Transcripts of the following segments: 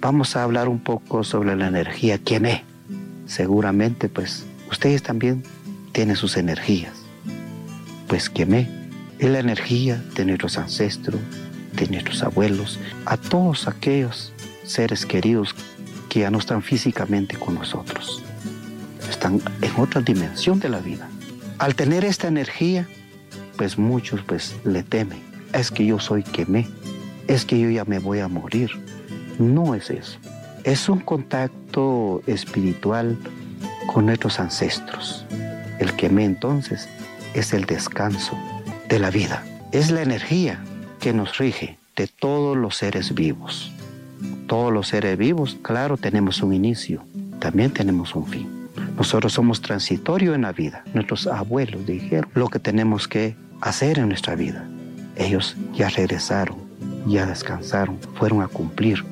vamos a hablar un poco sobre la energía Quemé. Seguramente, pues, ustedes también tienen sus energías. Pues Quemé es la energía de nuestros ancestros, de nuestros abuelos, a todos aquellos seres queridos que ya no están físicamente con nosotros. Están en otra dimensión de la vida. Al tener esta energía, pues muchos pues le temen. Es que yo soy Quemé, es que yo ya me voy a morir. No es eso. Es un contacto espiritual con nuestros ancestros. El Quemé entonces es el descanso de la vida. Es la energía que nos rige de todos los seres vivos. Todos los seres vivos, claro, tenemos un inicio, también tenemos un fin. Nosotros somos transitorios en la vida. Nuestros abuelos dijeron lo que tenemos que hacer en nuestra vida. Ellos ya regresaron, ya descansaron, fueron a cumplir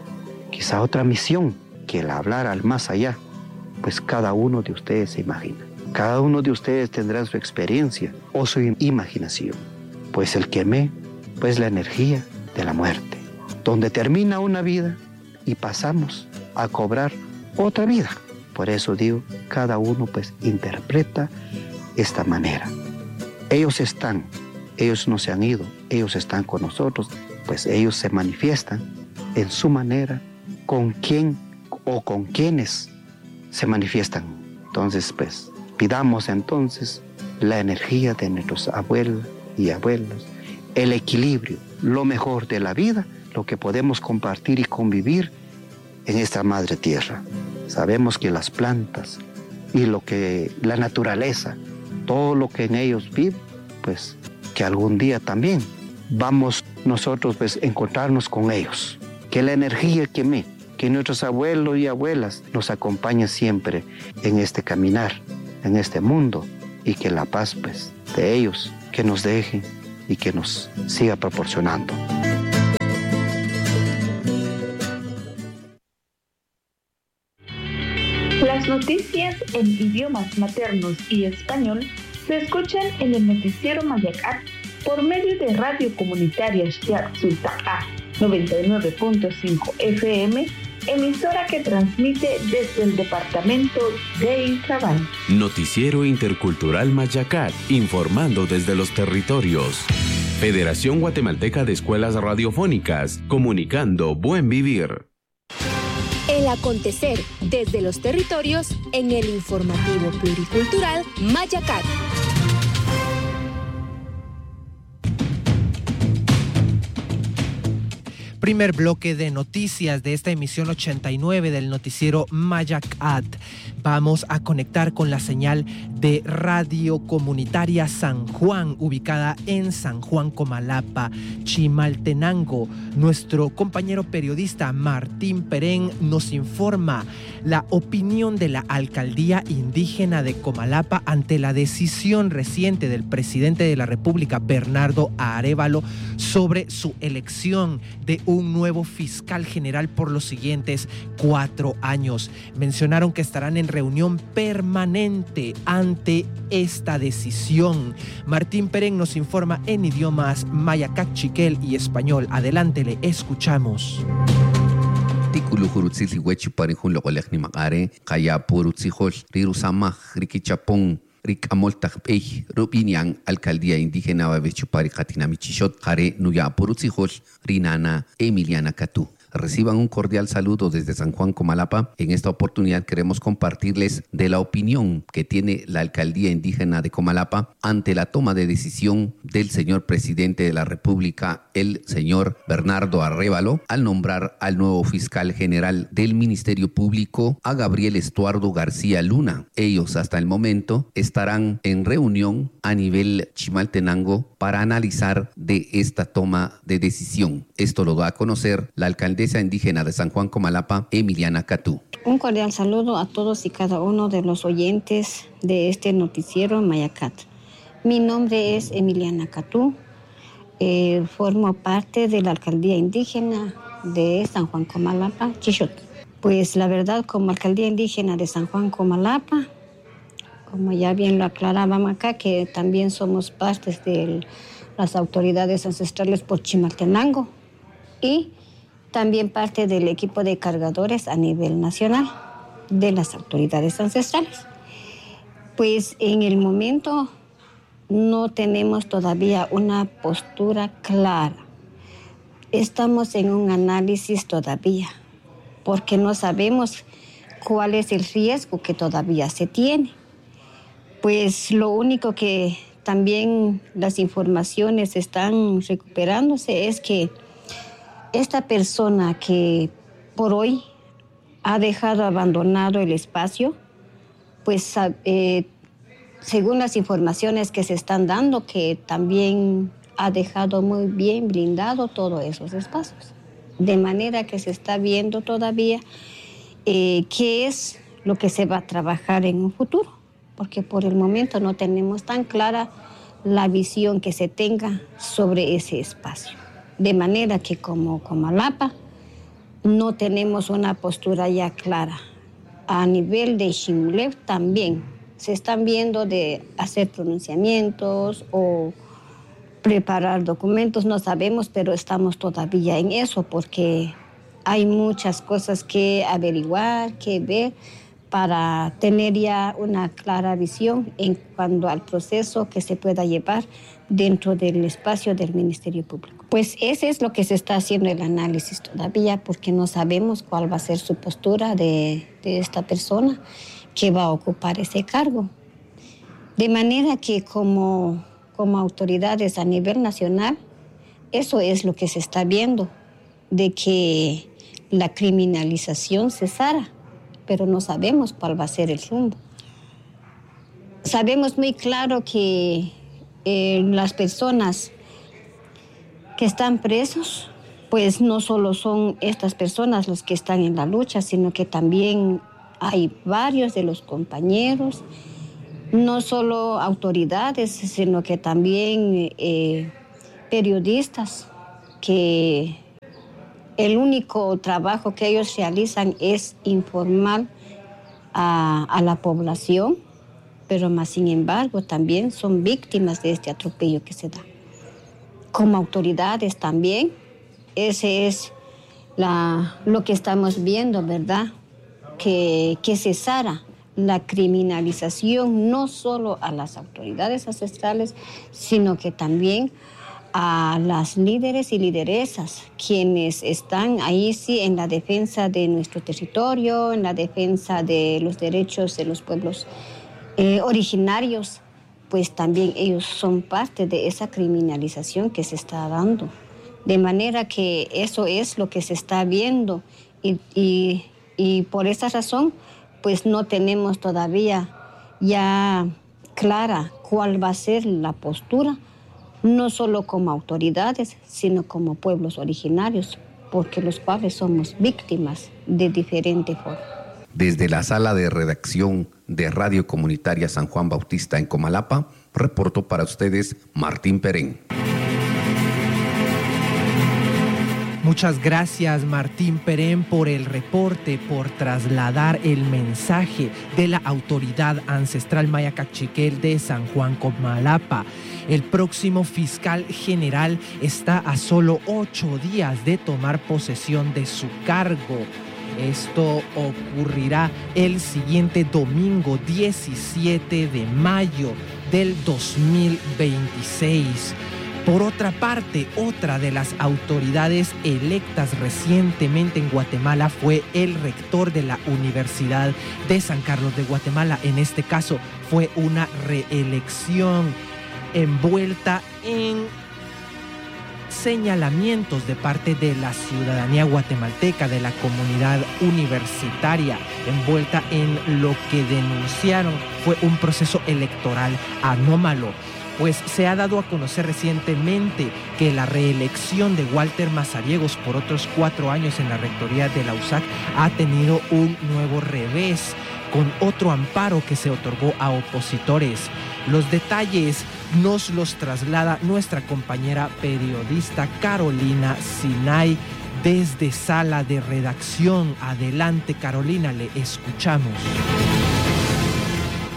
quizá otra misión que el hablar al más allá. Pues cada uno de ustedes se imagina. Cada uno de ustedes tendrá su experiencia o su imaginación. Pues el Quemé, pues la energía de la muerte, donde termina una vida y pasamos a cobrar otra vida. Por eso digo, cada uno pues interpreta esta manera. Ellos están, ellos no se han ido, ellos están con nosotros, pues ellos se manifiestan en su manera, con quién o con quienes se manifiestan. Entonces pues pidamos entonces la energía de nuestros abuelos y abuelos, el equilibrio, lo mejor de la vida, lo que podemos compartir y convivir en esta madre tierra. Sabemos que las plantas y la naturaleza, todo lo que en ellos vive, pues que algún día también vamos nosotros pues encontrarnos con ellos. Que la energía que nuestros abuelos y abuelas nos acompañe siempre en este caminar, en este mundo, y que la paz pues de ellos que nos dejen y que nos siga proporcionando. Las noticias en idiomas maternos y español se escuchan en el noticiero Mayacat por medio de Radio Comunitaria Sultaá 99.5 FM, emisora que transmite desde el departamento de Izabal. Noticiero Intercultural Mayacat, informando desde los territorios. Federación Guatemalteca de Escuelas Radiofónicas, comunicando buen vivir. El acontecer desde los territorios en el informativo pluricultural Mayacat. Primer bloque de noticias de esta emisión 89 del noticiero Mayacat. Vamos a conectar con la señal de Radio Comunitaria San Juan, ubicada en San Juan, Comalapa, Chimaltenango. Nuestro compañero periodista Martín Perén nos informa la opinión de la Alcaldía Indígena de Comalapa ante la decisión reciente del presidente de la República, Bernardo Arévalo, sobre su elección de un nuevo fiscal general por los siguientes 4 años. Mencionaron que estarán en reunión permanente ante esta decisión. Martín Perén nos informa en idiomas maya, chiquel y español. Adelante, le escuchamos. Tikulu hurutzili huechi parihun loqolekni maqare qaya purutzijol rirusama rikichapon Rick Amoltagpey, Rubinian, Alcaldía Indígena Babechupari Katinamichishot, Jare Nuya Purutzijol, Rinana, Emiliana Catú. Reciban un cordial saludo desde San Juan, Comalapa. En esta oportunidad queremos compartirles de la opinión que tiene la Alcaldía Indígena de Comalapa ante la toma de decisión del señor presidente de la República, el señor Bernardo Arévalo, al nombrar al nuevo fiscal general del Ministerio Público, a Gabriel Estuardo García Luna. Ellos hasta el momento estarán en reunión a nivel Chimaltenango para analizar de esta toma de decisión. Esto lo da a conocer la alcaldesa indígena de San Juan, Comalapa, Emiliana Catú. Un cordial saludo a todos y cada uno de los oyentes de este noticiero Mayacat. Mi nombre es Emiliana Catú, formo parte de la alcaldía indígena de San Juan, Comalapa, Chishot. Pues la verdad, como alcaldía indígena de San Juan, Comalapa, como ya bien lo aclarábamos acá, que también somos partes de las autoridades ancestrales por Chimaltenango y también parte del equipo de cargadores a nivel nacional de las autoridades ancestrales. Pues en el momento no tenemos todavía una postura clara. Estamos en un análisis todavía, porque no sabemos cuál es el riesgo que todavía se tiene. Pues lo único que también las informaciones están recuperándose es que esta persona que por hoy ha dejado abandonado el espacio, pues según las informaciones que se están dando, que también ha dejado muy bien blindado todos esos espacios. De manera que se está viendo todavía qué es lo que se va a trabajar en un futuro, porque por el momento no tenemos tan clara la visión que se tenga sobre ese espacio. De manera que como Comalapa no tenemos una postura ya clara. A nivel de Ximuleb también se están viendo de hacer pronunciamientos o preparar documentos, no sabemos, pero estamos todavía en eso porque hay muchas cosas que averiguar, que ver para tener ya una clara visión en cuanto al proceso que se pueda llevar dentro del espacio del Ministerio Público. Pues ese es lo que se está haciendo el análisis todavía porque no sabemos cuál va a ser su postura de esta persona que va a ocupar ese cargo. De manera que como autoridades a nivel nacional, eso es lo que se está viendo, de que la criminalización cesara, pero no sabemos cuál va a ser el rumbo. Sabemos muy claro que las personas que están presos, pues no solo son estas personas los que están en la lucha, sino que también hay varios de los compañeros, no solo autoridades, sino que también periodistas, que el único trabajo que ellos realizan es informar a la población, pero más sin embargo también son víctimas de este atropello que se da. Como autoridades también, ese es lo que estamos viendo, ¿verdad? Que cesara la criminalización no solo a las autoridades ancestrales, sino que también a las líderes y lideresas, quienes están ahí sí en la defensa de nuestro territorio, en la defensa de los derechos de los pueblos originarios, pues también ellos son parte de esa criminalización que se está dando. De manera que eso es lo que se está viendo y por esa razón, pues no tenemos todavía ya clara cuál va a ser la postura, no solo como autoridades, sino como pueblos originarios, porque los cuales somos víctimas de diferente forma. Desde la sala de redacción de Radio Comunitaria San Juan Bautista en Comalapa, reportó para ustedes Martín Perén. Muchas gracias, Martín Perén, por el reporte, por trasladar el mensaje de la autoridad ancestral maya cachiquel de San Juan Comalapa. El próximo fiscal general está a solo 8 días de tomar posesión de su cargo. Esto ocurrirá el siguiente domingo 17 de mayo del 2026. Por otra parte, otra de las autoridades electas recientemente en Guatemala fue el rector de la Universidad de San Carlos de Guatemala. En este caso fue una reelección envuelta en señalamientos de parte de la ciudadanía guatemalteca, de la comunidad universitaria, envuelta en lo que denunciaron fue un proceso electoral anómalo. Pues se ha dado a conocer recientemente que la reelección de Walter Mazariegos por otros 4 años en la rectoría de la USAC ha tenido un nuevo revés, con otro amparo que se otorgó a opositores. Los detalles nos los traslada nuestra compañera periodista Carolina Sinay desde sala de redacción. Adelante, Carolina, le escuchamos.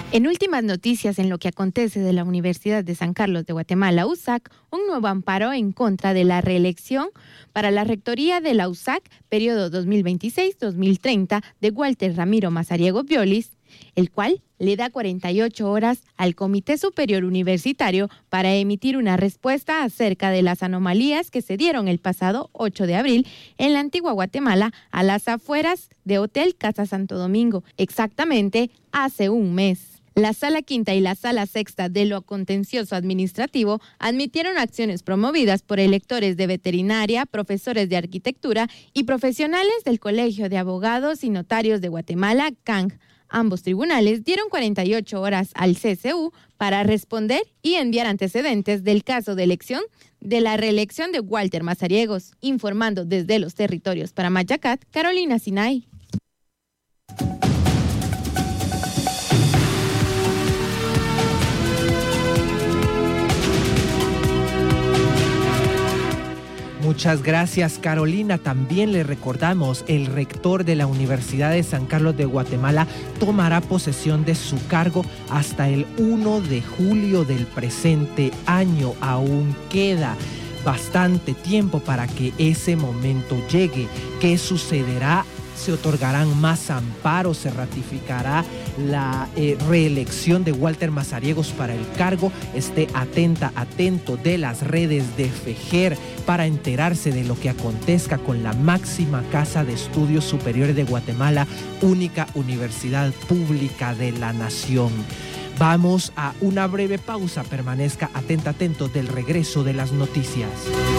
En últimas noticias en lo que acontece de la Universidad de San Carlos de Guatemala, USAC, un nuevo amparo en contra de la reelección para la rectoría de la USAC, periodo 2026-2030, de Walter Ramiro Mazariegos Violis, el cual le da 48 horas al Comité Superior Universitario para emitir una respuesta acerca de las anomalías que se dieron el pasado 8 de abril en la antigua Guatemala, a las afueras de Hotel Casa Santo Domingo, exactamente hace un mes. La Sala Quinta y la Sala Sexta de lo Contencioso Administrativo admitieron acciones promovidas por electores de veterinaria, profesores de arquitectura y profesionales del Colegio de Abogados y Notarios de Guatemala, CANG. Ambos tribunales dieron 48 horas al CSU para responder y enviar antecedentes del caso de elección de la reelección de Walter Mazariegos. Informando desde los territorios para Mayacat, Carolina Sinay. Muchas gracias, Carolina. También le recordamos, el rector de la Universidad de San Carlos de Guatemala tomará posesión de su cargo hasta el 1 de julio del presente año. Aún queda bastante tiempo para que ese momento llegue. ¿Qué sucederá? Se otorgarán más amparos, se ratificará la reelección de Walter Mazariegos para el cargo. Esté atento de las redes de FEJER para enterarse de lo que acontezca con la máxima casa de estudios superiores de Guatemala, única universidad pública de la nación. Vamos a una breve pausa, permanezca atento del regreso de las noticias.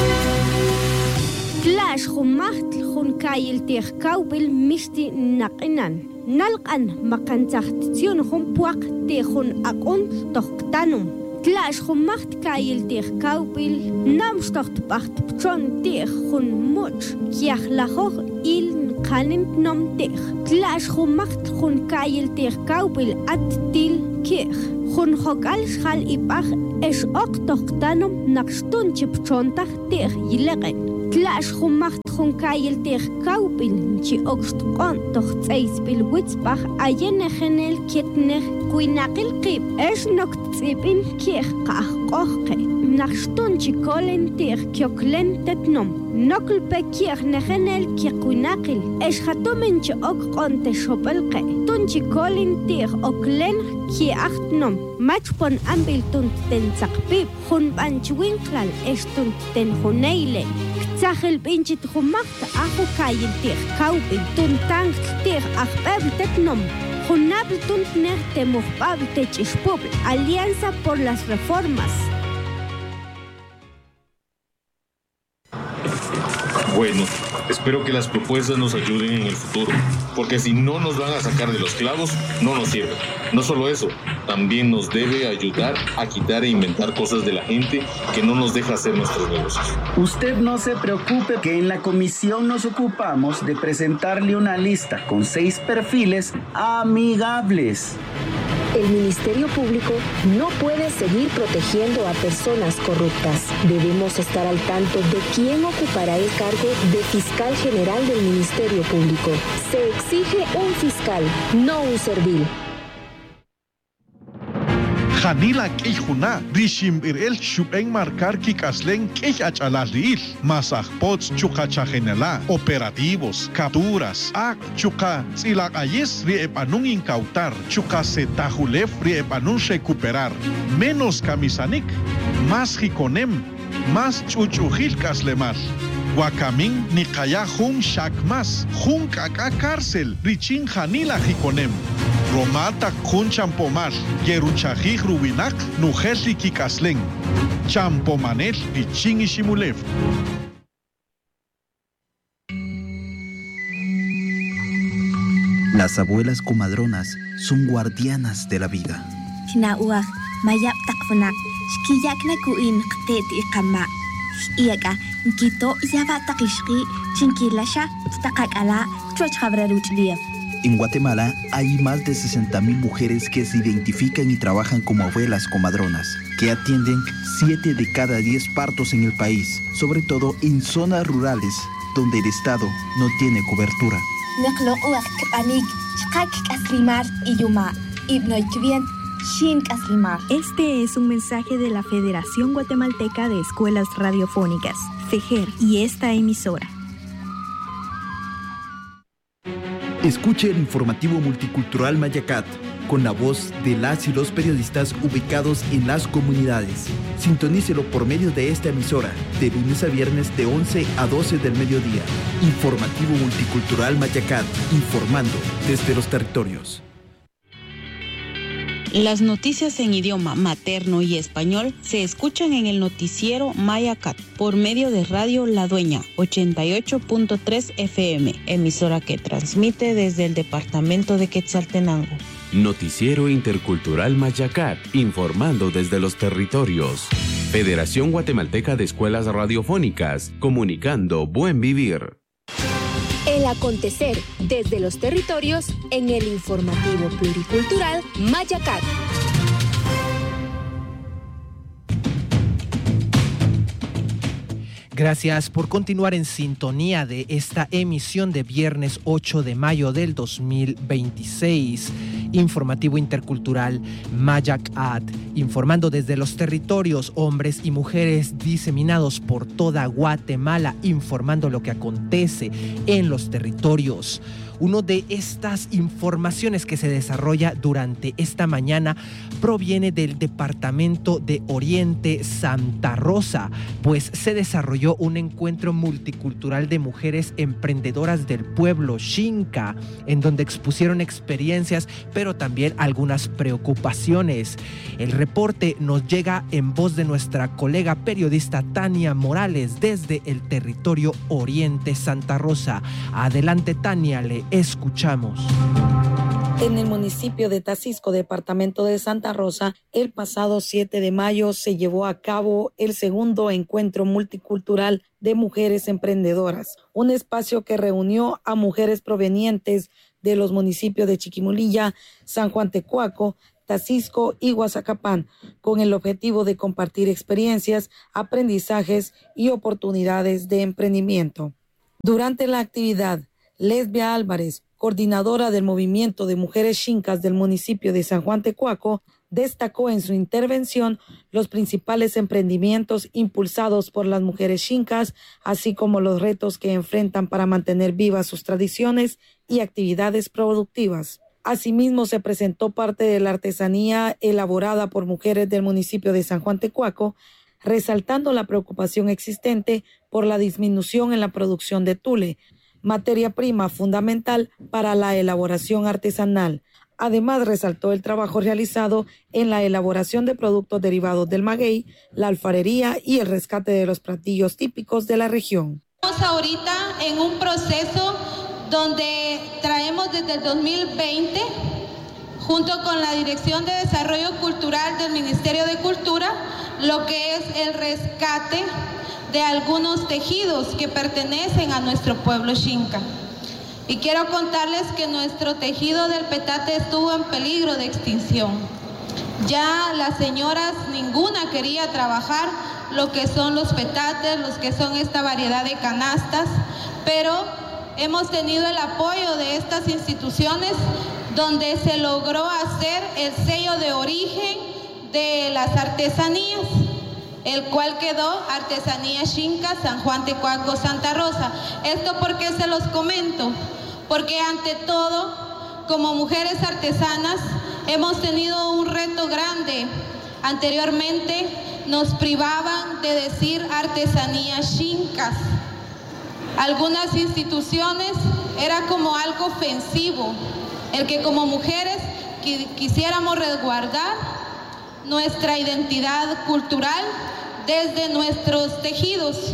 Clash humaht hun kayil bil misti naqinan nalqan makantzahtiun hun puaq te hun akon toqtanum Clash humaht kayil bil namstocht bacht pchon te hun much kiachlaho il qanin nom te Clash humaht hun kayil bil attil kir hun hokal shal ibach es ok toqtanum naqstun chipchontah te yileqen Clash humacht hun kayil kaupil chi okst qon toch tseis bil witsbach ayene genel kitner kuinaqil qib es nokt tsibin kier qah qoqe naqstun chi kolen kyoklen tetnom nokl pekier negenel ki kuinaqil es khatomen chi ok qon te shopelqe tun chi kolen oklen ki achtnom matchpon ambil tun ten tsaqpib hun banchwinklal es tun ten huneile Zachel binchit humacht ahu kayil kaupin tun tank achbeb tetnom Junabl tuntner temuhbab techishpub Alianza por las Reformas. Bueno, espero que las propuestas nos ayuden en el futuro, porque si no nos van a sacar de los clavos, no nos sirve. No solo eso, también nos debe ayudar a quitar e inventar cosas de la gente que no nos deja hacer nuestros negocios. Usted no se preocupe, que en la comisión nos ocupamos de presentarle una lista con 6 perfiles amigables. El Ministerio Público no puede seguir protegiendo a personas corruptas. Debemos estar al tanto de quién ocupará el cargo de fiscal general del Ministerio Público. Se exige un fiscal, no un servil. Janila Kijuna, Rishim Irel Shupeng Marcar Kikaslen Kijachalal, Masajpots Chukachagenela, operativos, capturas, Ak Chuka, Tzilakayes Riepanun incautar, Chukasetajulef Riepanun recuperar, menos camisanik, más Jikonem, más Chuchujil Kaslemal. Guacamin Nikaya Jun Shakmas, Jun Kaka Cárcel, Richin Janila Jikonem. Romata Jun Champomal, Yeruchajij Rubinak, Nujelli Kikaslen, Champomanel Richin Ishimulev. Las abuelas comadronas son guardianas de la vida. Tinauah, mayap takfunak, shkiyakna kuin qteti qama. Iaka, nkito yaba takishki, chinkilasha, takakala, chuachhabraruchlief. En Guatemala hay más de 60,000 mujeres que se identifican y trabajan como abuelas comadronas, que atienden 7 de cada 10 partos en el país, sobre todo en zonas rurales donde el Estado no tiene cobertura. Este es un mensaje de la Federación Guatemalteca de Escuelas Radiofónicas, FEGER, y esta emisora. Escuche el informativo multicultural Mayacat, con la voz de las y los periodistas ubicados en las comunidades. Sintonícelo por medio de esta emisora, de lunes a viernes de 11 a 12 del mediodía. Informativo multicultural Mayacat, informando desde los territorios. Las noticias en idioma materno y español se escuchan en el noticiero Mayacat por medio de Radio La Dueña 88.3 FM, emisora que transmite desde el departamento de Quetzaltenango. Noticiero Intercultural Mayacat, informando desde los territorios. Federación Guatemalteca de Escuelas Radiofónicas, comunicando buen vivir. El acontecer desde los territorios en el informativo pluricultural Mayacat. Gracias por continuar en sintonía de esta emisión de viernes 8 de mayo del 2026. Informativo Intercultural Mayacat, informando desde los territorios, hombres y mujeres diseminados por toda Guatemala, informando lo que acontece en los territorios. Una de estas informaciones que se desarrolla durante esta mañana proviene del Departamento de Oriente Santa Rosa, pues se desarrolló un encuentro multicultural de mujeres emprendedoras del pueblo Xinca, en donde expusieron experiencias, pero también algunas preocupaciones. El reporte nos llega en voz de nuestra colega periodista Tania Morales desde el territorio Oriente Santa Rosa. Adelante, Tania, le escuchamos. En el municipio de Tacisco, departamento de Santa Rosa, el pasado 7 de mayo se llevó a cabo el segundo encuentro multicultural de mujeres emprendedoras, un espacio que reunió a mujeres provenientes de los municipios de Chiquimulilla, San Juan Tecuaco, Tacisco y Guazacapán, con el objetivo de compartir experiencias, aprendizajes y oportunidades de emprendimiento. Durante la actividad, Lesbia Álvarez, coordinadora del movimiento de mujeres xincas del municipio de San Juan Tecuaco, destacó en su intervención los principales emprendimientos impulsados por las mujeres xincas, así como los retos que enfrentan para mantener vivas sus tradiciones y actividades productivas. Asimismo, se presentó parte de la artesanía elaborada por mujeres del municipio de San Juan Tecuaco, resaltando la preocupación existente por la disminución en la producción de tule, materia prima fundamental para la elaboración artesanal. Además, resaltó el trabajo realizado en la elaboración de productos derivados del maguey, la alfarería y el rescate de los platillos típicos de la región. Estamos ahorita en un proceso donde traemos desde el 2020, junto con la Dirección de Desarrollo Cultural del Ministerio de Cultura, lo que es el rescate de algunos tejidos que pertenecen a nuestro pueblo xinca. Y quiero contarles que nuestro tejido del petate estuvo en peligro de extinción. Ya las señoras ninguna quería trabajar lo que son los petates, los que son esta variedad de canastas, pero hemos tenido el apoyo de estas instituciones donde se logró hacer el sello de origen de las artesanías, el cual quedó Artesanía Xinca San Juan Tecuaco Santa Rosa. ¿Esto por qué se los comento? Porque ante todo, como mujeres artesanas, hemos tenido un reto grande. Anteriormente nos privaban de decir artesanías xincas. Algunas instituciones era como algo ofensivo, el que como mujeres quisiéramos resguardar nuestra identidad cultural desde nuestros tejidos.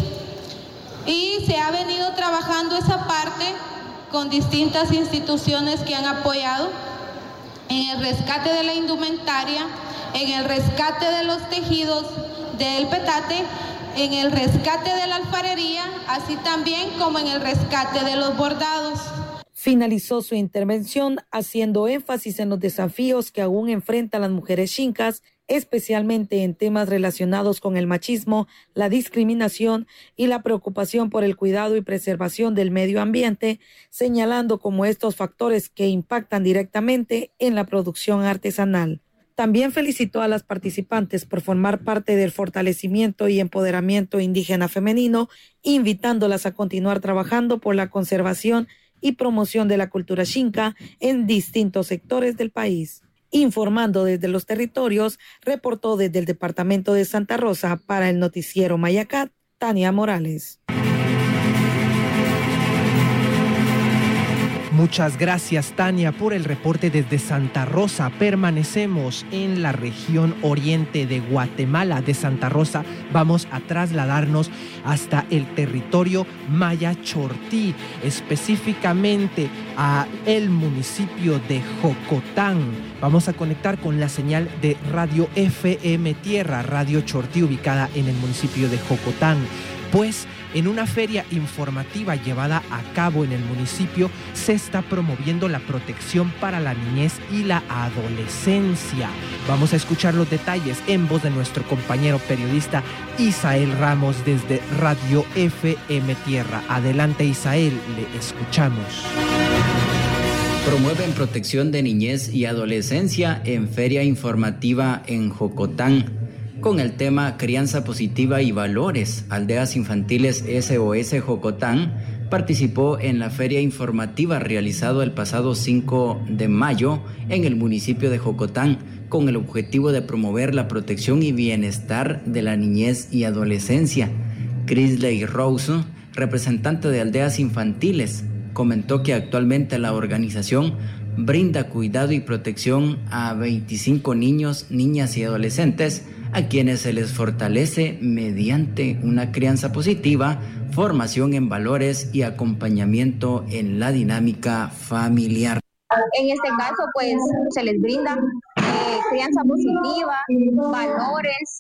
Y se ha venido trabajando esa parte con distintas instituciones que han apoyado en el rescate de la indumentaria, en el rescate de los tejidos del petate, en el rescate de la alfarería, así también como en el rescate de los bordados. Finalizó su intervención haciendo énfasis en los desafíos que aún enfrentan las mujeres xincas, especialmente en temas relacionados con el machismo, la discriminación y la preocupación por el cuidado y preservación del medio ambiente, señalando como estos factores que impactan directamente en la producción artesanal. También felicitó a las participantes por formar parte del fortalecimiento y empoderamiento indígena femenino, invitándolas a continuar trabajando por la conservación y promoción de la cultura xinca en distintos sectores del país. Informando desde los territorios, reportó desde el departamento de Santa Rosa para el noticiero Mayacat, Tania Morales. Muchas gracias, Tania, por el reporte desde Santa Rosa. Permanecemos en la región oriente de Guatemala. De Santa Rosa vamos a trasladarnos hasta el territorio Maya Chortí, específicamente a el municipio de Jocotán. Vamos a conectar con la señal de Radio FM Tierra, Radio Chortí, ubicada en el municipio de Jocotán. Pues en una feria informativa llevada a cabo en el municipio se está promoviendo la protección para la niñez y la adolescencia. Vamos a escuchar los detalles en voz de nuestro compañero periodista Isael Ramos desde Radio FM Tierra. Adelante, Isael, le escuchamos. Promueven protección de niñez y adolescencia en feria informativa en Jocotán. Con el tema Crianza Positiva y Valores, Aldeas Infantiles SOS Jocotán participó en la feria informativa realizado el pasado 5 de mayo en el municipio de Jocotán con el objetivo de promover la protección y bienestar de la niñez y adolescencia. Crisley Rose, representante de Aldeas Infantiles, comentó que actualmente la organización brinda cuidado y protección a 25 niños, niñas y adolescentes a quienes se les fortalece mediante una crianza positiva, formación en valores y acompañamiento en la dinámica familiar. En este caso, pues, se les brinda crianza positiva, valores,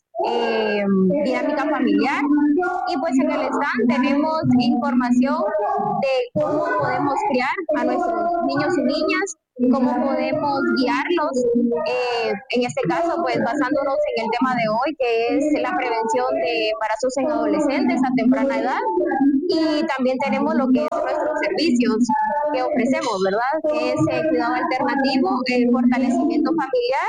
dinámica familiar, y pues en el stand tenemos información de cómo podemos criar a nuestros niños y niñas, cómo podemos guiarlos, en este caso pues basándonos en el tema de hoy, que es la prevención de embarazos en adolescentes a temprana edad, y también tenemos lo que es nuestros servicios que ofrecemos, ¿verdad? Que es cuidado alternativo, el fortalecimiento familiar,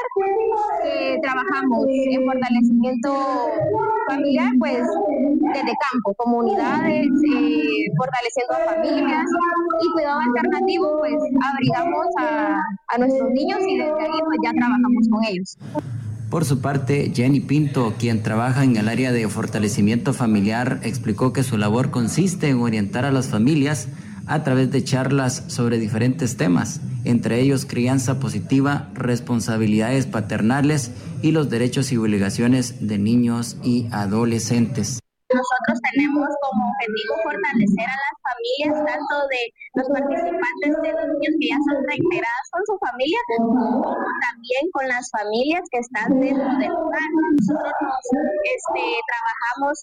trabajamos en fortalecimiento familiar pues desde campo, comunidades, fortaleciendo a familias, y cuidado alternativo pues abrigamos a nuestros niños y desde ahí pues ya trabajamos con ellos. Por su parte, Jenny Pinto, quien trabaja en el área de fortalecimiento familiar, explicó que su labor consiste en orientar a las familias a través de charlas sobre diferentes temas, entre ellos crianza positiva, responsabilidades paternales y los derechos y obligaciones de niños y adolescentes. Nosotros tenemos como objetivo fortalecer a las familias, tanto de los participantes de los niños que ya son reintegrados con su familia, como también con las familias que están dentro del hogar. Nosotros trabajamos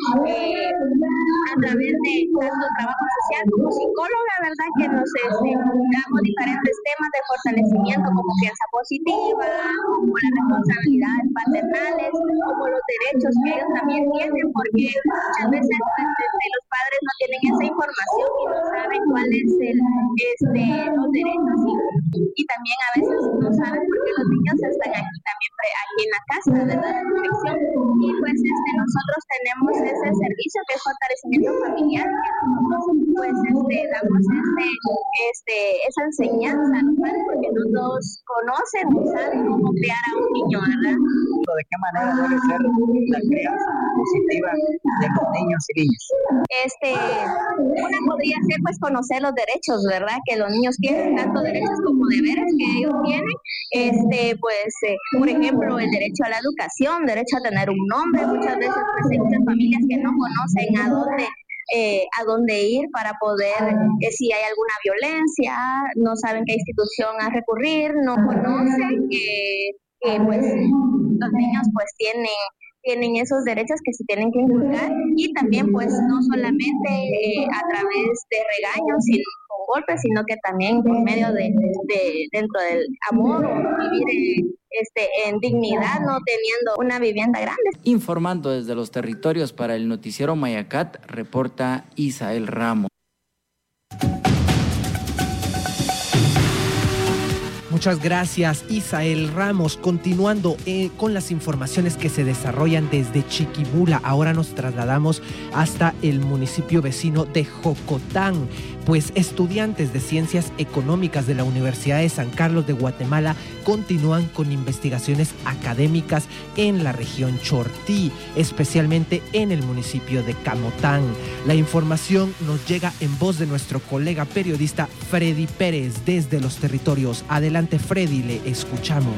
a través de tanto trabajo social como psicóloga, ¿verdad? Que nos damos diferentes temas de fortalecimiento como crianza positiva, como las responsabilidades paternales, como los derechos que ellos también tienen, porque muchas veces los padres no tienen esa información y no saben cuáles son los derechos, y también a veces no saben por qué los niños están aquí en la casa, ¿verdad? De protección. Y pues nosotros tenemos ese servicio que es fortalecimiento familiar, que nosotros pues damos esa enseñanza, ¿no? Porque no todos conocen o saben cómo criar a un niño, ¿verdad? ¿De qué manera debe ser la crianza positiva de los niños y niñas? Una podría ser pues conocer los derechos, ¿verdad? Que los niños tienen, tanto derechos como deberes que ellos tienen. Por ejemplo, el derecho a la educación, derecho a tener un nombre. Muchas veces pues hay muchas familias que no conocen a dónde ir para poder, si hay alguna violencia, no saben qué institución a recurrir, no conocen que pues los niños pues tienen esos derechos que se tienen que inculcar, y también pues no solamente a través de regaños sino con golpes, sino que también por medio de dentro del amor, o vivir en dignidad, no teniendo una vivienda grande. Informando desde los territorios para el noticiero Mayacat, reporta Isael Ramos. Muchas gracias, Isael Ramos. Continuando con las informaciones que se desarrollan desde Chiquimula, ahora nos trasladamos hasta el municipio vecino de Jocotán, pues estudiantes de Ciencias Económicas de la Universidad de San Carlos de Guatemala continúan con investigaciones académicas en la región Chortí, especialmente en el municipio de Camotán. La información nos llega en voz de nuestro colega periodista Freddy Pérez desde los territorios. Adelante, Freddy, le escuchamos.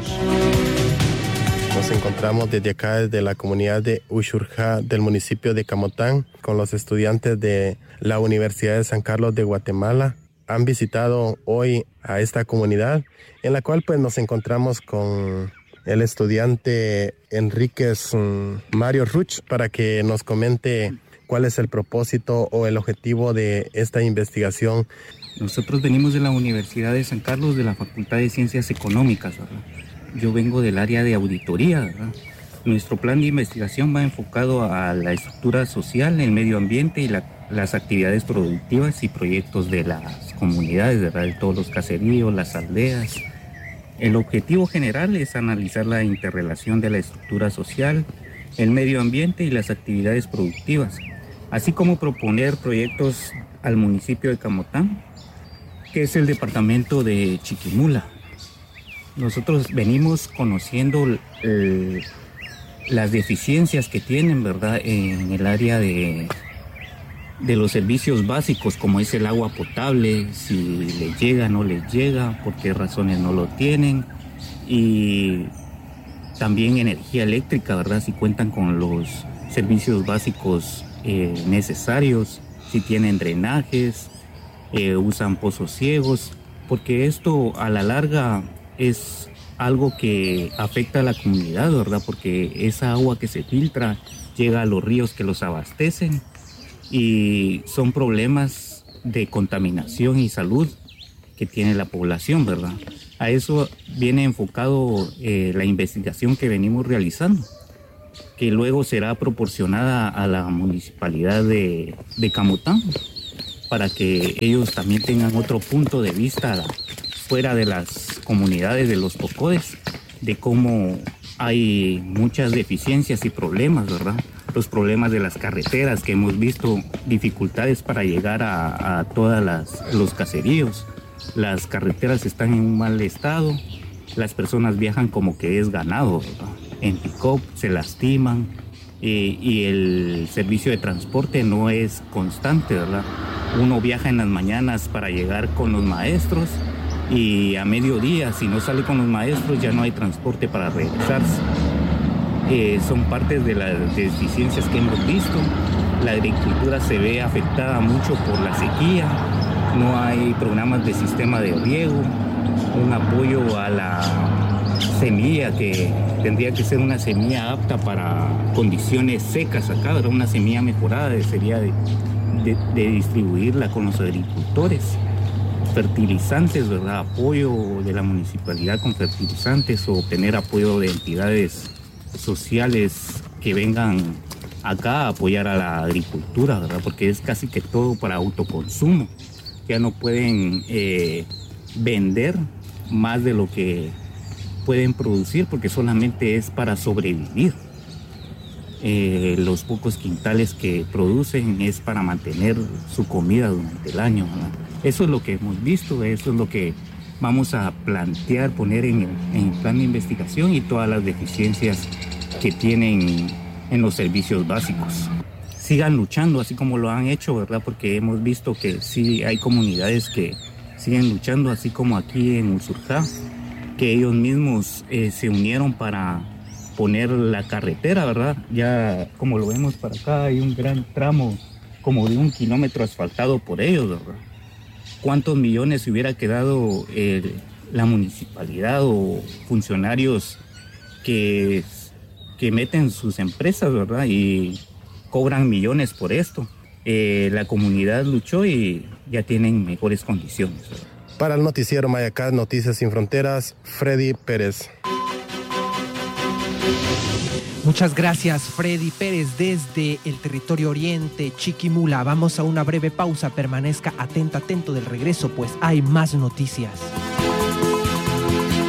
Nos encontramos desde acá, desde la comunidad de Uxurjá del municipio de Camotán, con los estudiantes de la Universidad de San Carlos de Guatemala. Han visitado hoy a esta comunidad, en la cual pues nos encontramos con el estudiante Enríquez Mario Ruch para que nos comente cuál es el propósito o el objetivo de esta investigación. Nosotros venimos de la Universidad de San Carlos, de la Facultad de Ciencias Económicas, ¿verdad? Yo vengo del área de auditoría, ¿verdad? Nuestro plan de investigación va enfocado a la estructura social, el medio ambiente y las actividades productivas y proyectos de las comunidades, ¿verdad? De todos los caseríos, las aldeas. El objetivo general es analizar la interrelación de la estructura social, el medio ambiente y las actividades productivas, así como proponer proyectos al municipio de Camotán, que es el departamento de Chiquimula. Nosotros venimos conociendo las deficiencias que tienen, ¿verdad?, en el área de los servicios básicos, como es el agua potable, si les llega, no les llega, por qué razones no lo tienen, y también energía eléctrica, ¿verdad?, si cuentan con los servicios básicos necesarios, si tienen drenajes, usan pozos ciegos, porque esto a la larga es algo que afecta a la comunidad, ¿verdad? Porque esa agua que se filtra llega a los ríos que los abastecen y son problemas de contaminación y salud que tiene la población, ¿verdad? A eso viene enfocado la investigación que venimos realizando, que luego será proporcionada a la municipalidad de Camotán para que ellos también tengan otro punto de vista fuera de las comunidades de los Tocodes, de cómo hay muchas deficiencias y problemas, ¿verdad? Los problemas de las carreteras, que hemos visto dificultades para llegar a todos los caseríos. Las carreteras están en un mal estado, las personas viajan como que es ganado, ¿verdad? En pick-up se lastiman y el servicio de transporte no es constante, ¿verdad? Uno viaja en las mañanas para llegar con los maestros y a mediodía, si no sale con los maestros, ya no hay transporte para regresarse. Son partes de las deficiencias que hemos visto. La agricultura se ve afectada mucho por la sequía, no hay programas de sistema de riego, un apoyo a la semilla que tendría que ser una semilla apta para condiciones secas acá, ¿verdad? Una semilla mejorada sería de distribuirla con los agricultores. Fertilizantes, ¿verdad? Apoyo de la municipalidad con fertilizantes o obtener apoyo de entidades sociales que vengan acá a apoyar a la agricultura, ¿verdad? Porque es casi que todo para autoconsumo. Ya no pueden vender más de lo que pueden producir porque solamente es para sobrevivir. Los pocos quintales que producen es para mantener su comida durante el año, ¿verdad? Eso es lo que hemos visto, eso es lo que vamos a plantear, poner en el plan de investigación y todas las deficiencias que tienen en los servicios básicos. Sigan luchando así como lo han hecho, ¿verdad? Porque hemos visto que sí hay comunidades que siguen luchando, así como aquí en Uxurjá, que ellos mismos se unieron para poner la carretera, ¿verdad? Ya como lo vemos para acá hay un gran tramo como de 1 kilómetro asfaltado por ellos, ¿verdad? ¿Cuántos millones se hubiera quedado la municipalidad o funcionarios que meten sus empresas, ¿verdad? Y cobran millones por esto. La comunidad luchó y ya tienen mejores condiciones, ¿verdad? Para el noticiero Mayacat, Noticias Sin Fronteras, Freddy Pérez. Muchas gracias, Freddy Pérez, desde el territorio oriente, Chiquimula. Vamos a una breve pausa, permanezca atento del regreso, pues hay más noticias.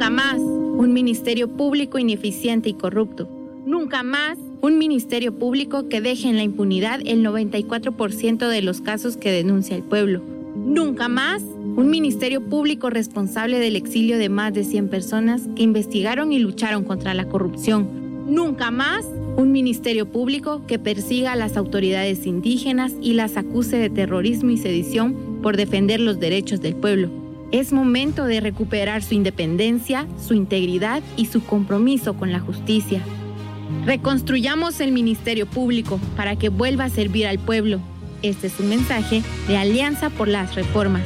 Nunca más un ministerio público ineficiente y corrupto. Nunca más un ministerio público que deje en la impunidad el 94% de los casos que denuncia el pueblo. Nunca más un ministerio público responsable del exilio de más de 100 personas que investigaron y lucharon contra la corrupción. Nunca más un ministerio público que persiga a las autoridades indígenas y las acuse de terrorismo y sedición por defender los derechos del pueblo. Es momento de recuperar su independencia, su integridad y su compromiso con la justicia. Reconstruyamos el ministerio público para que vuelva a servir al pueblo. Este es un mensaje de Alianza por las Reformas.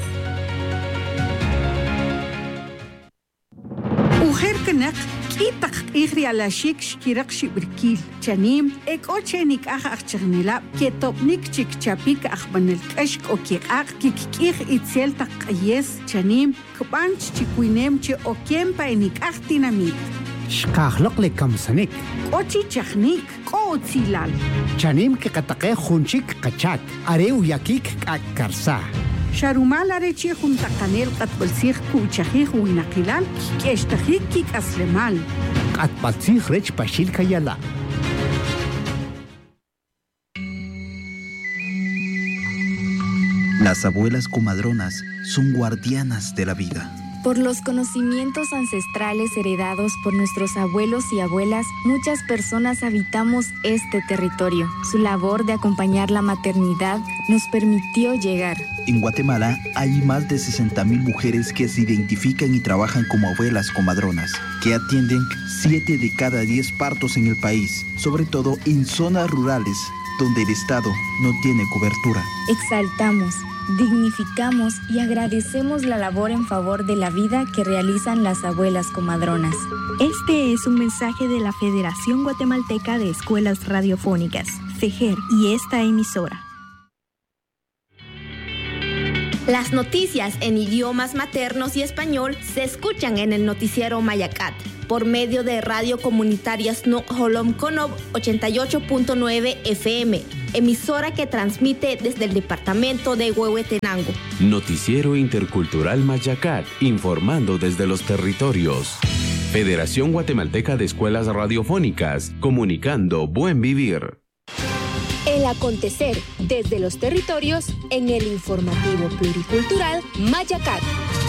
Itak ikhrialashik shkirak shibrikil chanim ek ochenik achchnela ketopnik chikchapik akhbanel kashk okiak kikikh itzel taqyes chanim kbanch chikuinem che okempa enik achtinamit shqakhloq le kamsanik ochi chachnik qotzilal chanim ke qataqe khunchik qachak areu yakik akarsa Sharumal arechi junta canel qatbalsig kuchajij winaqilal keshtajik kik aslemal qatbalsig rech pashil kayala. Las abuelas comadronas son guardianas de la vida. Por los conocimientos ancestrales heredados por nuestros abuelos y abuelas, muchas personas habitamos este territorio. Su labor de acompañar la maternidad nos permitió llegar. En Guatemala hay más de 60,000 mujeres que se identifican y trabajan como abuelas comadronas, que atienden 7 de cada 10 partos en el país, sobre todo en zonas rurales, donde el Estado no tiene cobertura. Exaltamos, dignificamos y agradecemos la labor en favor de la vida que realizan las abuelas comadronas. Este es un mensaje de la Federación Guatemalteca de Escuelas Radiofónicas, FEGER, y esta emisora. Las noticias en idiomas maternos y español se escuchan en el noticiero Mayacat por medio de Radio Comunitaria Snook Holom Konob 88.9 FM, emisora que transmite desde el departamento de Huehuetenango. Noticiero Intercultural Mayacat, informando desde los territorios. Federación Guatemalteca de Escuelas Radiofónicas, comunicando buen vivir. El acontecer desde los territorios en el informativo pluricultural Mayacat.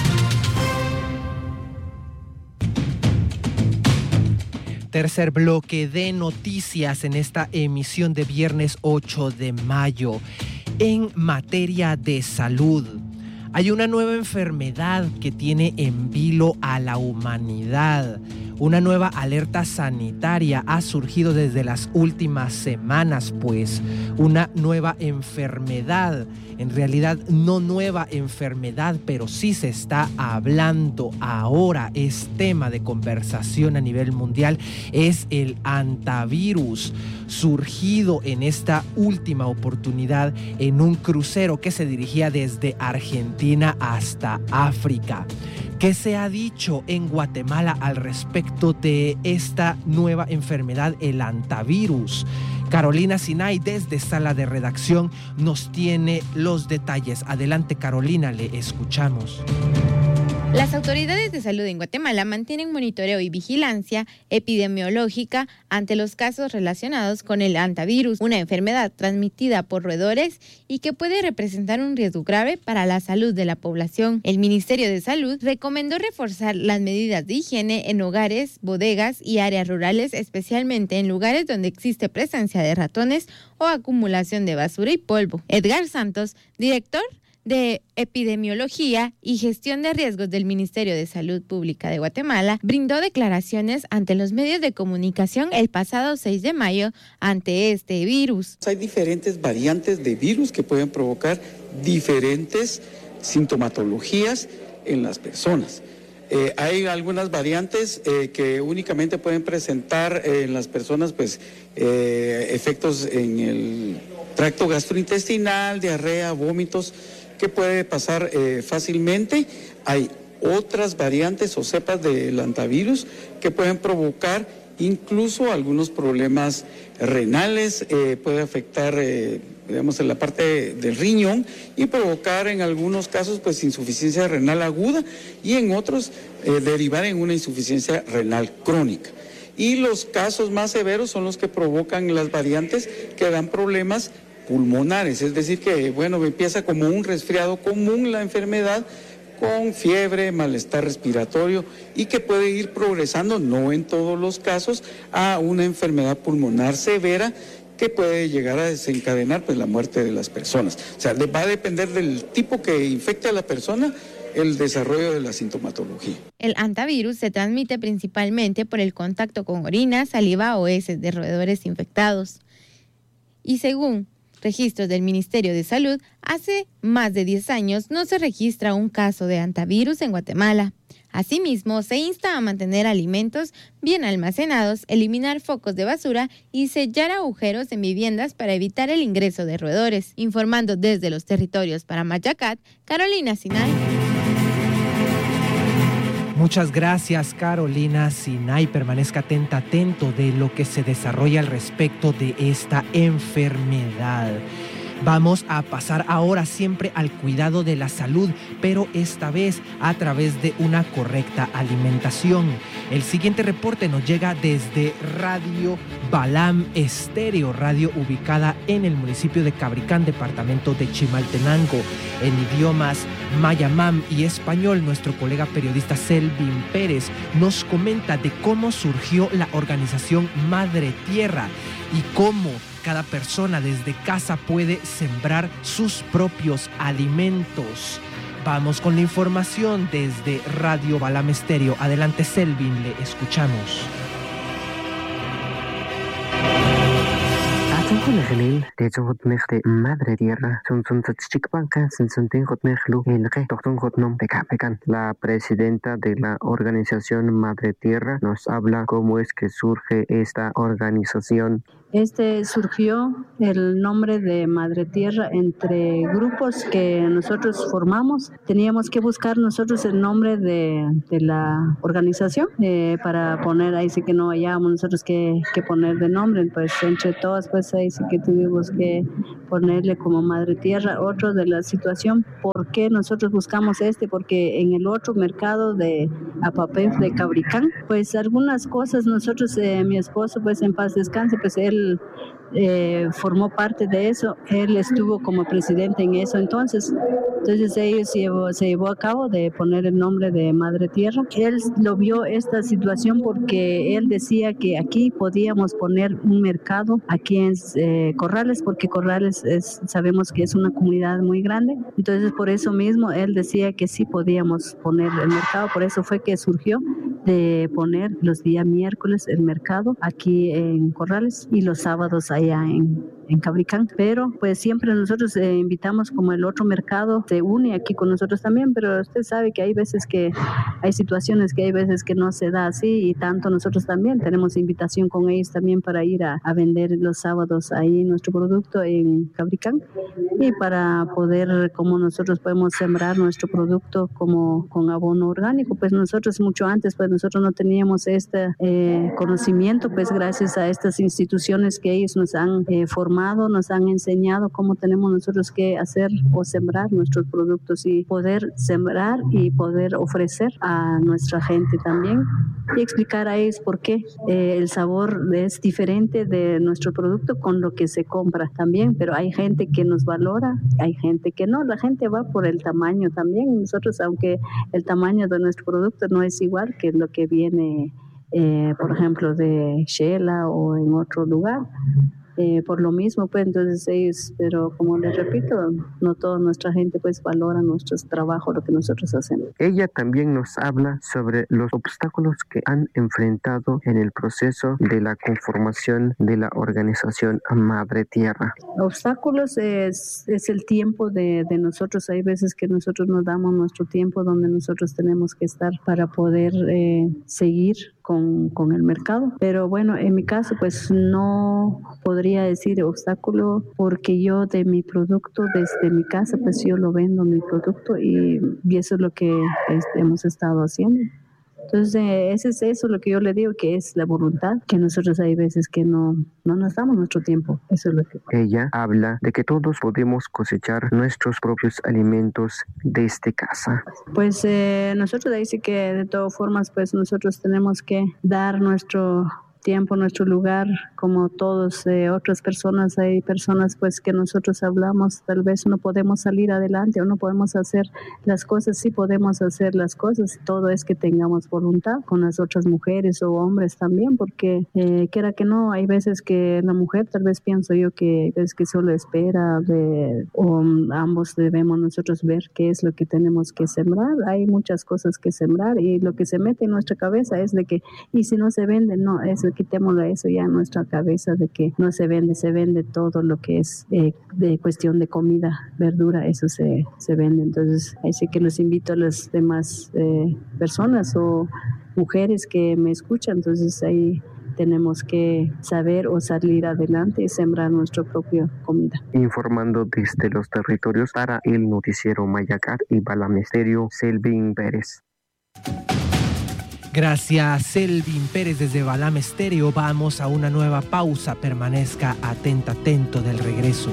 Tercer bloque de noticias en esta emisión de viernes 8 de mayo. En materia de salud, hay una nueva enfermedad que tiene en vilo a la humanidad. Una nueva alerta sanitaria ha surgido desde las últimas semanas, pues una nueva enfermedad, en realidad no nueva enfermedad, pero sí se está hablando ahora, es tema de conversación a nivel mundial, es el hantavirus, surgido en esta última oportunidad en un crucero que se dirigía desde Argentina hasta África. ¿Qué se ha dicho en Guatemala al respecto de esta nueva enfermedad, el hantavirus? Carolina Sinay, desde Sala de Redacción, nos tiene los detalles. Adelante, Carolina, le escuchamos. Las autoridades de salud en Guatemala mantienen monitoreo y vigilancia epidemiológica ante los casos relacionados con el hantavirus, una enfermedad transmitida por roedores y que puede representar un riesgo grave para la salud de la población. El Ministerio de Salud recomendó reforzar las medidas de higiene en hogares, bodegas y áreas rurales, especialmente en lugares donde existe presencia de ratones o acumulación de basura y polvo. Edgar Santos, director de Epidemiología y Gestión de Riesgos del Ministerio de Salud Pública de Guatemala, brindó declaraciones ante los medios de comunicación el pasado 6 de mayo ante este virus. Hay diferentes variantes de virus que pueden provocar diferentes sintomatologías en las personas. Hay algunas variantes que únicamente pueden presentar en las personas efectos en el tracto gastrointestinal, diarrea, vómitos, que puede pasar fácilmente. Hay otras variantes o cepas del hantavirus que pueden provocar incluso algunos problemas renales, puede afectar digamos, en la parte del riñón y provocar en algunos casos pues insuficiencia renal aguda y en otros derivar en una insuficiencia renal crónica. Y los casos más severos son los que provocan las variantes que dan problemas pulmonares, es decir que, bueno, empieza como un resfriado común la enfermedad, con fiebre, malestar respiratorio y que puede ir progresando, no en todos los casos, a una enfermedad pulmonar severa que puede llegar a desencadenar pues la muerte de las personas. O sea, va a depender del tipo que infecte a la persona el desarrollo de la sintomatología. El hantavirus se transmite principalmente por el contacto con orina, saliva o heces de roedores infectados. Y según registros del Ministerio de Salud, hace más de 10 años no se registra un caso de hantavirus en Guatemala. Asimismo, se insta a mantener alimentos bien almacenados, eliminar focos de basura y sellar agujeros en viviendas para evitar el ingreso de roedores. Informando desde los territorios para Mayacat, Carolina Sinay. Muchas gracias, Carolina Sinay. Permanezca atento de lo que se desarrolla al respecto de esta enfermedad. Vamos a pasar ahora siempre al cuidado de la salud, pero esta vez a través de una correcta alimentación. El siguiente reporte nos llega desde Radio Balam Estéreo, radio ubicada en el municipio de Cabricán, departamento de Chimaltenango. En idiomas mayamam y español, nuestro colega periodista Selvin Pérez nos comenta de cómo surgió la organización Madre Tierra y cómo cada persona desde casa puede sembrar sus propios alimentos. Vamos con la información desde Radio Balam Estéreo. Adelante, Selvin, le escuchamos. de Madre Tierra, la presidenta de la organización Madre Tierra nos habla cómo es que surge esta organización. Surgió el nombre de Madre Tierra entre grupos que nosotros formamos. Teníamos que buscar nosotros el nombre de la organización para poner, ahí sí que no hallábamos nosotros que poner de nombre, pues entre todos pues ahí sí que tuvimos que ponerle como Madre Tierra. Otro de la situación, ¿por qué nosotros buscamos porque en el otro mercado de Apapef de Cabricán, pues algunas cosas nosotros, mi esposo pues en paz descanse, pues él formó parte de eso, él estuvo como presidente en eso, entonces ellos se llevó a cabo de poner el nombre de Madre Tierra. Él lo vio esta situación porque él decía que aquí podíamos poner un mercado aquí en Corrales, porque Corrales sabemos que es una comunidad muy grande, entonces por eso mismo él decía que sí podíamos poner el mercado, por eso fue que surgió de poner los días miércoles el mercado aquí en Corrales y los sábados allá en Cabricán, pero pues siempre nosotros invitamos como el otro mercado se une aquí con nosotros también, pero usted sabe que hay veces que hay situaciones que hay veces que no se da así y tanto nosotros también tenemos invitación con ellos también para ir a vender los sábados ahí nuestro producto en Cabricán y para poder como nosotros podemos sembrar nuestro producto como con abono orgánico, pues nosotros mucho antes pues nosotros no teníamos este conocimiento, pues gracias a estas instituciones que ellos nos han formado, nos han enseñado cómo tenemos nosotros que hacer o sembrar nuestros productos y poder sembrar y poder ofrecer a nuestra gente también y explicar a ellos por qué el sabor es diferente de nuestro producto con lo que se compra también, pero hay gente que nos valora, hay gente que no, la gente va por el tamaño también, nosotros aunque el tamaño de nuestro producto no es igual que lo que viene por ejemplo de Shela o en otro lugar, por lo mismo pues entonces ellos, pero como les repito, no toda nuestra gente pues valora nuestro trabajo, lo que nosotros hacemos. Ella también nos habla sobre los obstáculos que han enfrentado en el proceso de la conformación de la organización Madre Tierra. Obstáculos es el tiempo de nosotros, hay veces que nosotros nos damos nuestro tiempo donde nosotros tenemos que estar para poder seguir con el mercado, pero bueno, en mi caso pues no podría decir obstáculo porque yo de mi producto desde mi casa pues yo lo vendo mi producto y eso es lo que hemos estado haciendo. Entonces, eso es lo que yo le digo, que es la voluntad, que nosotros hay veces que no nos damos nuestro tiempo. Eso es lo que... Ella habla de que todos podemos cosechar nuestros propios alimentos desde casa. Pues nosotros ahí sí que de todas formas, pues nosotros tenemos que dar nuestro tiempo, nuestro lugar, como todos otras personas. Hay personas pues que nosotros hablamos, tal vez no podemos salir adelante o no podemos hacer las cosas, sí podemos hacer las cosas, todo es que tengamos voluntad con las otras mujeres o hombres también, porque quiera que no, hay veces que la mujer, tal vez pienso yo que es que solo espera o ambos debemos nosotros ver qué es lo que tenemos que sembrar. Hay muchas cosas que sembrar y lo que se mete en nuestra cabeza es de que, y si no se vende, no, eso quitémoslo eso ya en nuestra cabeza de que no se vende todo lo que es de cuestión de comida, verdura, eso se vende. Entonces, así que los invito a las demás personas o mujeres que me escuchan, entonces ahí tenemos que saber o salir adelante y sembrar nuestra propia comida. Informando desde los territorios para el noticiero Mayacat y Balam Estéreo, Selvin Pérez. Gracias, Selvin Pérez desde Balam Estéreo. Vamos a una nueva pausa. Permanezca atento del regreso.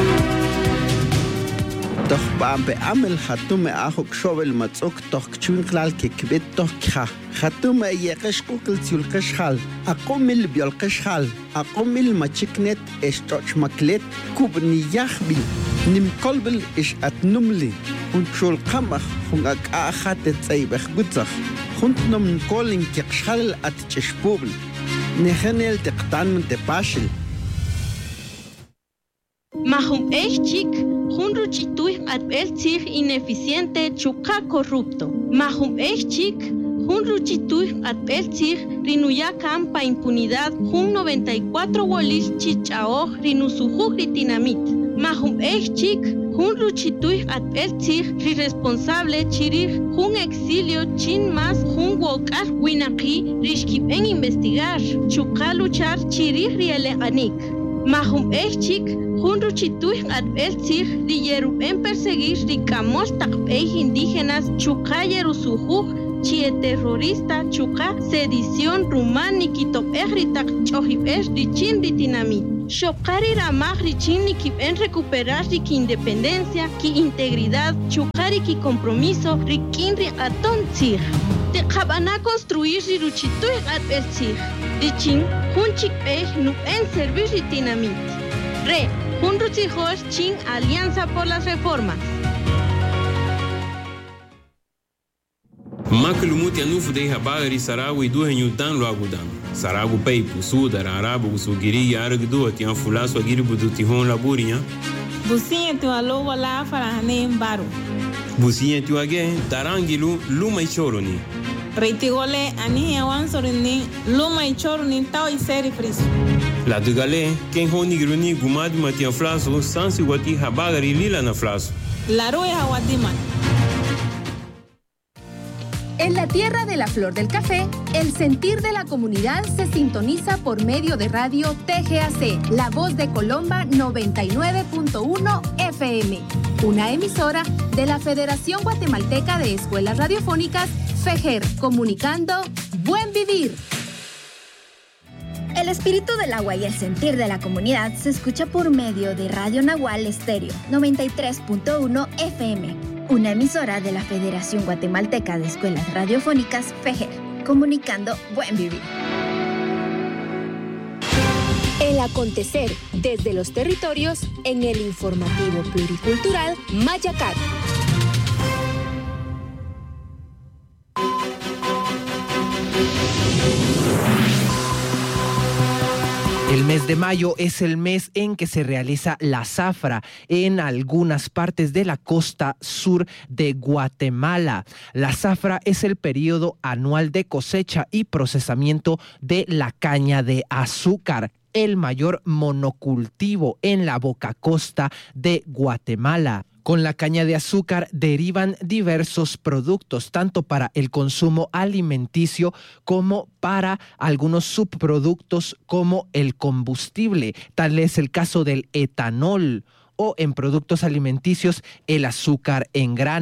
Doch bambe amel hatume ahok shovel matzok toch chunklal ke kbet toch kha hatume yeqesh kukl tsulqesh hal aqomil biolqesh hal aqomil machiknet estoch maklet kubni yakhbil nim kolbel ish atnumli und shul qamach hungak akhat tsaybakh gutzakh huntnom kolin kekshal at cheshpubl nehenel teqtan te pashil Mahum chik Hunru chituy at el tzig ineficiente chuka corrupto. Mahum chik Hunru chituy at el tzig rinuya campa impunidad hun 94 wolis chichao rinusuju ritinamit. Mahum chik Hunru chituy at el tzig responsable chirir hun exilio chin mas hun wokar winaki rishkip en investigar chuka luchar chirir riele anik. Mahum chik Hunru chituy at el tzig riyeru en perseguir ricamos takpei indígenas chuka yerusuju chie terrorista chuka sedición rumani kitop ritak chohip richin ritinamit. Shokari ramag richin nikip en recuperar riki independencia ki integridad chukari ki compromiso rikin riaton tzig. Te kabana construir riruchituy at el tzig. Richin hunchik nu en servir ritinamit. Re Hunrutzijos Chin Alianza por las Reformas. Makulumuti anufu de habagari saragu idu henyutan lo agudan. Saragu peipu suda arabu usugiri yargdu atian fulaso agiri budutihon laburia. Businha tu alo wala farahane baru. Businha tu age tarangilu luma ichoroni. Reitigole ani awan sorini luma ichoroni tao iseri friso. La dugale, ken honi gruni gumadi matia flaso, sansi wati habagari lila na flaso. La rueja wadiman. En la tierra de la flor del café, el sentir de la comunidad se sintoniza por medio de radio TGAC, La Voz de Colomba 99.1 FM, una emisora de la Federación Guatemalteca de Escuelas Radiofónicas, FEGER, comunicando Buen Vivir. El espíritu del agua y el sentir de la comunidad se escucha por medio de Radio Nahual Estéreo 93.1 FM, una emisora de la Federación Guatemalteca de Escuelas Radiofónicas, FEGER, comunicando Buen Vivir. El acontecer desde los territorios en el informativo pluricultural Mayacat. El mes de mayo es el mes en que se realiza la zafra en algunas partes de la costa sur de Guatemala. La zafra es el periodo anual de cosecha y procesamiento de la caña de azúcar, el mayor monocultivo en la boca costa de Guatemala. Con la caña de azúcar derivan diversos productos, tanto para el consumo alimenticio como para algunos subproductos como el combustible. Tal es el caso del etanol o en productos alimenticios el azúcar en grano.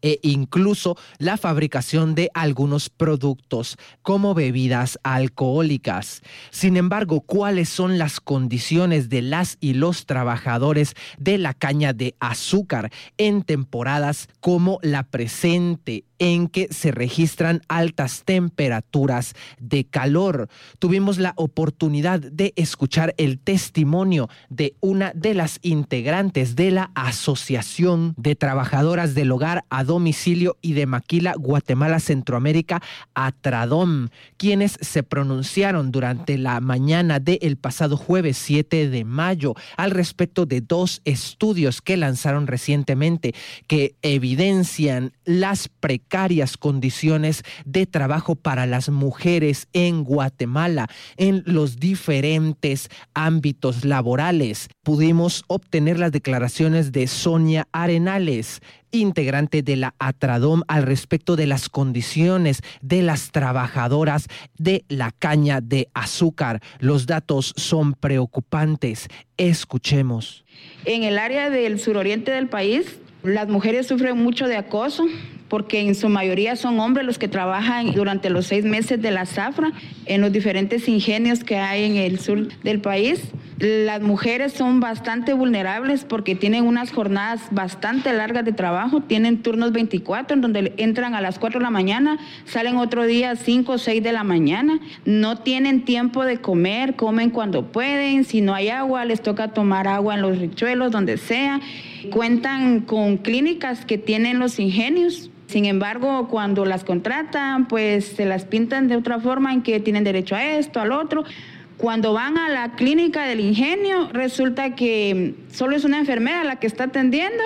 e incluso la fabricación de algunos productos como bebidas alcohólicas. Sin embargo, ¿cuáles son las condiciones de las y los trabajadores de la caña de azúcar en temporadas como la presente, en que se registran altas temperaturas de calor? Tuvimos la oportunidad de escuchar el testimonio de una de las integrantes de la Asociación de Trabajadoras del Hogar a Domicilio y de Maquila, Guatemala, Centroamérica, ATRADOM, quienes se pronunciaron durante la mañana del pasado jueves 7 de mayo al respecto de 2 estudios que lanzaron recientemente que evidencian las precarias condiciones de trabajo para las mujeres en Guatemala en los diferentes ámbitos laborales. Pudimos obtener las declaraciones de Sonia Arenales, integrante de la ATRADOM, al respecto de las condiciones de las trabajadoras de la caña de azúcar. Los datos son preocupantes. Escuchemos. En el área del suroriente del país, las mujeres sufren mucho de acoso, porque en su mayoría son hombres los que trabajan durante los 6 meses de la zafra en los diferentes ingenios que hay en el sur del país. Las mujeres son bastante vulnerables porque tienen unas jornadas bastante largas de trabajo, tienen turnos 24 en donde entran a las 4 de la mañana, salen otro día 5 o 6 de la mañana, no tienen tiempo de comer, comen cuando pueden, si no hay agua les toca tomar agua en los richuelos, donde sea. Cuentan con clínicas que tienen los ingenios. Sin embargo, cuando las contratan, pues se las pintan de otra forma, en que tienen derecho a esto, al otro. Cuando van a la clínica del ingenio, resulta que solo es una enfermera la que está atendiendo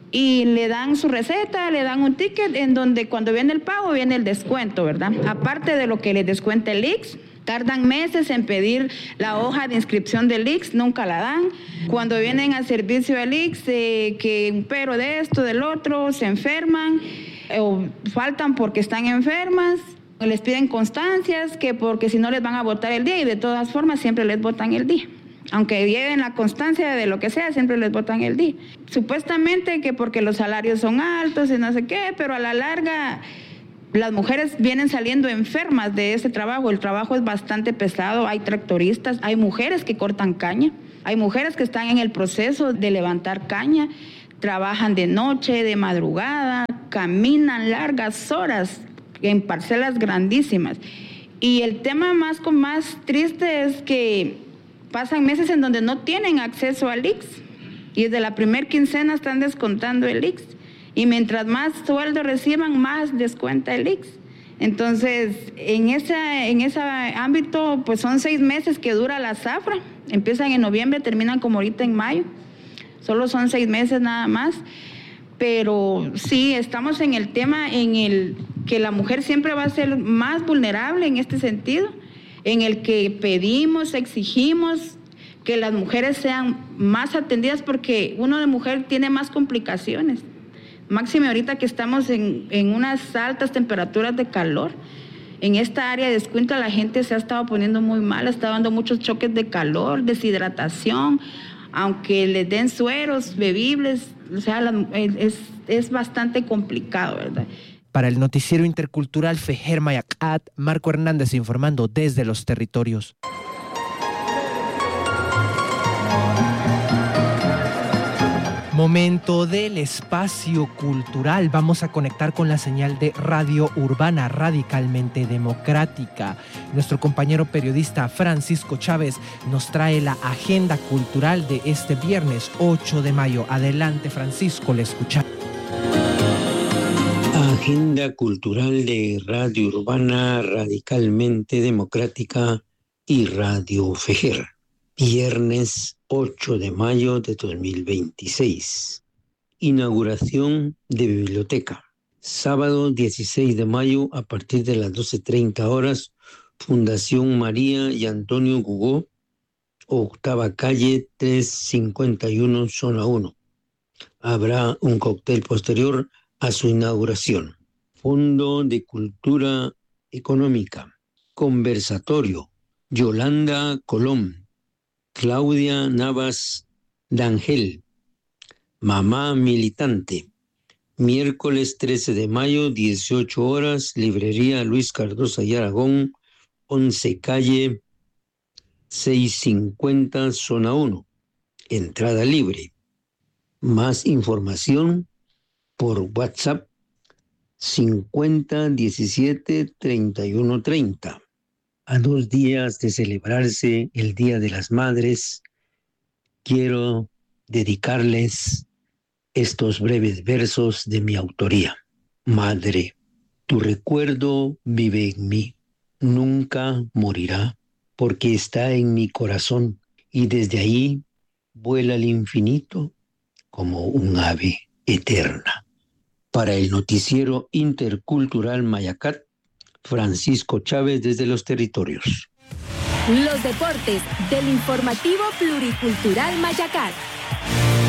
y le dan su receta, le dan un ticket en donde cuando viene el pago viene el descuento, ¿verdad? Aparte de lo que les descuenta el IX. Tardan meses en pedir la hoja de inscripción del IX, nunca la dan. Cuando vienen al servicio del IX, que un pero de esto, del otro, se enferman o faltan porque están enfermas, les piden constancias, que porque si no les van a votar el día, y de todas formas siempre les votan el día. Aunque lleven la constancia de lo que sea, siempre les votan el día. Supuestamente que porque los salarios son altos y no sé qué, pero a la larga las mujeres vienen saliendo enfermas de ese trabajo. El trabajo es bastante pesado, hay tractoristas, hay mujeres que cortan caña, hay mujeres que están en el proceso de levantar caña, trabajan de noche, de madrugada, caminan largas horas en parcelas grandísimas. Y el tema más triste es que pasan meses en donde no tienen acceso al IX y desde la primer quincena están descontando el IX. Y mientras más sueldo reciban, más descuenta el IX. Entonces, en ese ámbito, pues son 6 meses que dura la zafra. Empiezan en noviembre, terminan como ahorita en mayo. Solo son 6 meses nada más. Pero sí, estamos en el tema en el que la mujer siempre va a ser más vulnerable en este sentido, en el que pedimos, exigimos que las mujeres sean más atendidas, porque uno de mujer tiene más complicaciones. Máxime ahorita que estamos en unas altas temperaturas de calor. En esta área de Escuintla la gente se ha estado poniendo muy mal, está dando muchos choques de calor, deshidratación, aunque les den sueros bebibles, o sea, es bastante complicado, ¿verdad? Para el Noticiero Intercultural Fejer Mayacat, Marco Hernández informando desde los territorios. Momento del espacio cultural. Vamos a conectar con la señal de Radio Urbana Radicalmente Democrática. Nuestro compañero periodista Francisco Chávez nos trae la agenda cultural de este viernes 8 de mayo. Adelante, Francisco, le escuchamos. Agenda cultural de Radio Urbana Radicalmente Democrática y Radio Fejer. Viernes 8 de mayo de 2026. Inauguración de biblioteca. Sábado 16 de mayo a partir de las 12:30 horas. Fundación María y Antonio Gugó, octava calle 351, zona 1. Habrá un cóctel posterior a su inauguración. Fondo de Cultura Económica. Conversatorio. Yolanda Colón, Claudia Navas D'Angel, mamá militante. Miércoles 13 de mayo, 18 horas, librería Luis Cardosa y Aragón, 11 calle 650, zona 1. Entrada libre. Más información por WhatsApp 50 17 31 30. A 2 días de celebrarse el Día de las Madres, quiero dedicarles estos breves versos de mi autoría. Madre, tu recuerdo vive en mí, nunca morirá, porque está en mi corazón y desde ahí vuela al infinito como un ave eterna. Para el noticiero intercultural Mayacat, Francisco Chávez desde los territorios. Los deportes del informativo pluricultural Mayacat.